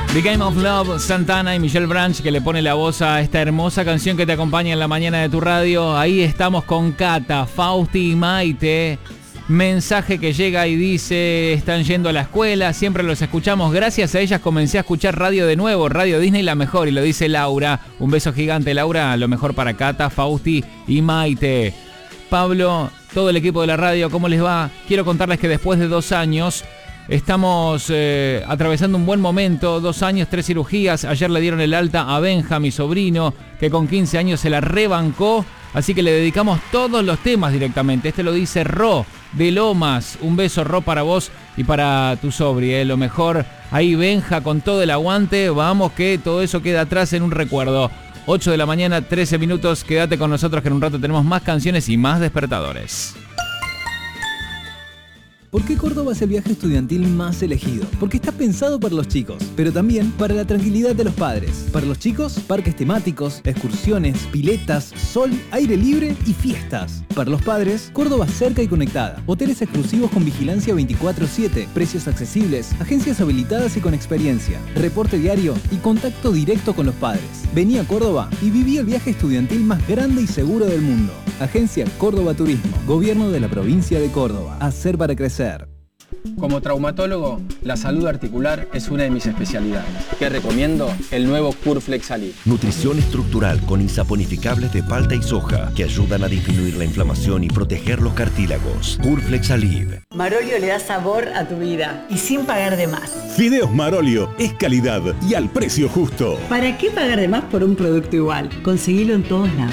The Game of Love, Santana y Michelle Branch, que le pone la voz a esta hermosa canción que te acompaña en la mañana de tu radio. Ahí estamos con Cata, Fausti y Maite. Mensaje que llega y dice: están yendo a la escuela, siempre los escuchamos. Gracias a ellas comencé a escuchar radio de nuevo, Radio Disney la mejor. Y lo dice Laura. Un beso gigante, Laura. Lo mejor para Cata, Fausti y Maite. Pablo, todo el equipo de la radio, ¿cómo les va? Quiero contarles que después de 2 años... estamos atravesando un buen momento, 2 años, 3 cirugías. Ayer le dieron el alta a Benja, mi sobrino, que con 15 años se la rebancó. Así que le dedicamos todos los temas directamente. Este lo dice Ro, de Lomas. Un beso, Ro, para vos y para tu sobri. Lo mejor, ahí Benja con todo el aguante. Vamos, que todo eso queda atrás en un recuerdo. 8 de la mañana, 13 minutos. Quédate con nosotros que en un rato tenemos más canciones y más despertadores. ¿Por qué Córdoba es el viaje estudiantil más elegido? Porque está pensado para los chicos, pero también para la tranquilidad de los padres. Para los chicos, parques temáticos, excursiones, piletas, sol, aire libre y fiestas. Para los padres, Córdoba cerca y conectada. Hoteles exclusivos con vigilancia 24/7, precios accesibles, agencias habilitadas y con experiencia, reporte diario y contacto directo con los padres. Vení a Córdoba y viví el viaje estudiantil más grande y seguro del mundo. Agencia Córdoba Turismo, Gobierno de la Provincia de Córdoba. Hacer para crecer. Como traumatólogo, la salud articular es una de mis especialidades. ¿Qué recomiendo? El nuevo Curflex Alib. Nutrición estructural con insaponificables de palta y soja que ayudan a disminuir la inflamación y proteger los cartílagos. Curflex Alib. Marolio le da sabor a tu vida y sin pagar de más. Fideos Marolio es calidad y al precio justo. ¿Para qué pagar de más por un producto igual? Conseguilo en todos lados.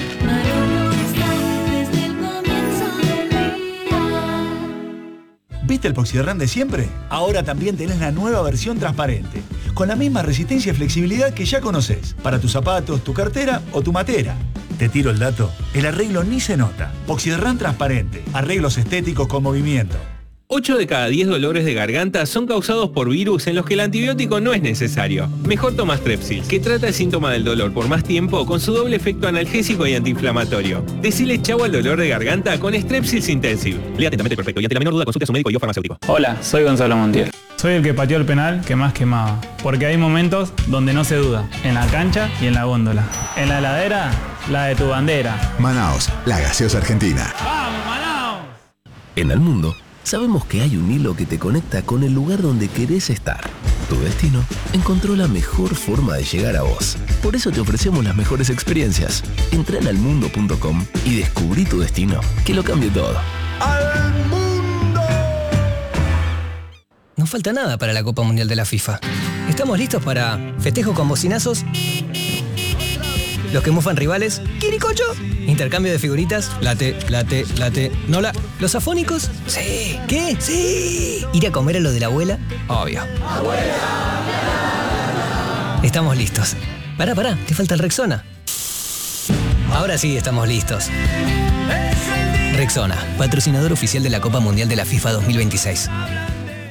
¿Viste el Poxyderran de siempre? Ahora también tenés la nueva versión transparente, con la misma resistencia y flexibilidad que ya conocés, para tus zapatos, tu cartera o tu matera. Te tiro el dato, el arreglo ni se nota. Poxyderran transparente, arreglos estéticos con movimiento. 8 de cada 10 dolores de garganta son causados por virus en los que el antibiótico no es necesario. Mejor toma Strepsils, que trata el síntoma del dolor por más tiempo con su doble efecto analgésico y antiinflamatorio. Decile chau al dolor de garganta con Strepsils Intensive. Lea atentamente perfecto y ante la menor duda consulte a su médico y o farmacéutico. Hola, soy Gonzalo Montiel. Soy el que pateó el penal que más quemaba, porque hay momentos donde no se duda, en la cancha y en la góndola. En la heladera, la de tu bandera. Manaos, la gaseosa argentina. ¡Vamos, Manaos! En el mundo, sabemos que hay un hilo que te conecta con el lugar donde querés estar. Tu destino encontró la mejor forma de llegar a vos. Por eso te ofrecemos las mejores experiencias. Entra en almundo.com y descubrí tu destino, que lo cambie todo. ¡Al mundo! No falta nada para la Copa Mundial de la FIFA. Estamos listos para festejo con bocinazos, los que mufan rivales, ¡quiricocho! Intercambio de figuritas, late, nola. ¿Los afónicos? Sí. ¿Qué? Sí. ¿Ir a comer a lo de la abuela? Obvio. ¡Abuela! Estamos listos. Pará, te falta el Rexona. Ahora sí estamos listos. Rexona, patrocinador oficial de la Copa Mundial de la FIFA 2026.